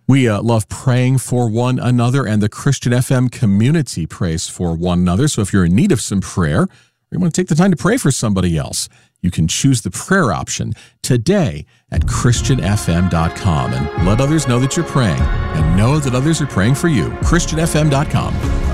We love praying for one another, and the Christian FM community prays for one another. So if you're in need of some prayer, or you want to take the time to pray for somebody else, you can choose the prayer option today at christianfm.com and let others know that you're praying and know that others are praying for you. christianfm.com.